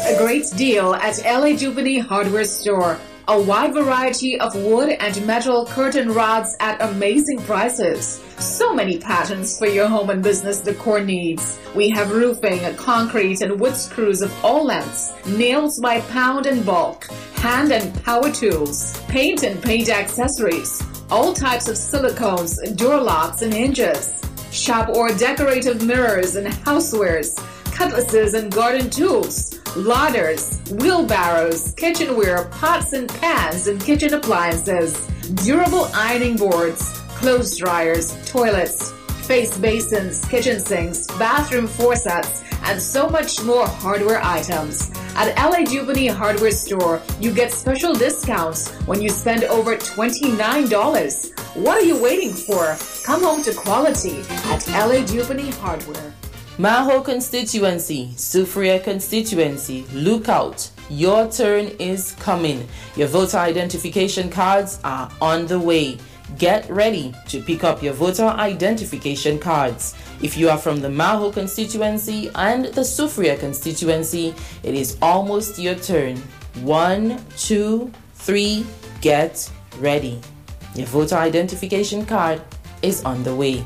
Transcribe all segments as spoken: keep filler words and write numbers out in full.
a great deal at L A Jubini Hardware Store. A wide variety of wood and metal curtain rods at amazing prices. So many patterns for your home and business decor needs. We have roofing, concrete, and wood screws of all lengths, nails by pound and bulk, hand and power tools, paint and paint accessories, all types of silicones, door locks, and hinges, shop or decorative mirrors and housewares, cutlasses and garden tools, ladders, wheelbarrows, kitchenware, pots and pans and kitchen appliances, durable ironing boards, clothes dryers, toilets, face basins, kitchen sinks, bathroom faucets, and so much more hardware items. At L A Jubini Hardware Store, you get special discounts when you spend over twenty-nine dollars. What are you waiting for? Come home to quality at L A Jubini Hardware. Maho constituency, Soufriere constituency, look out. Your turn is coming. Your voter identification cards are on the way. Get ready to pick up your voter identification cards. If you are from the Maho constituency and the Soufriere constituency, it is almost your turn. One, two, three, get ready. Your voter identification card is on the way.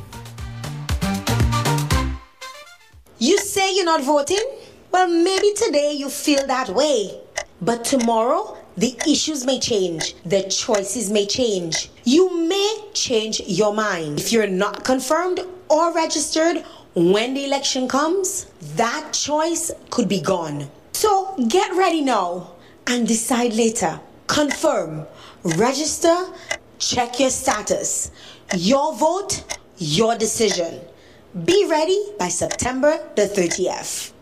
You say you're not voting? Well, maybe today you feel that way. But tomorrow, the issues may change. The choices may change. You may change your mind. If you're not confirmed or registered when the election comes, that choice could be gone. So get ready now and decide later. Confirm, register, check your status. Your vote, your decision. Be ready by September the thirtieth.